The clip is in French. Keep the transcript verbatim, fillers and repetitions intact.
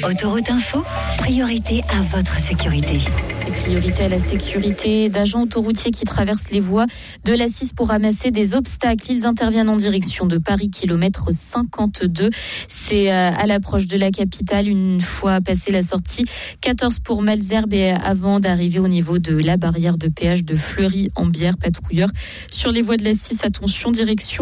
Autoroute Info, priorité à votre sécurité. Priorité à la sécurité d'agents autoroutiers qui traversent les voies de l'A six pour ramasser des obstacles. Ils interviennent en direction de Paris, kilomètre cinquante-deux. C'est à l'approche de la capitale, une fois passé la sortie quatorze pour Malesherbes et avant d'arriver au niveau de la barrière de péage de Fleury-en-Bière. Patrouilleurs sur les voies de l'A six, attention, direction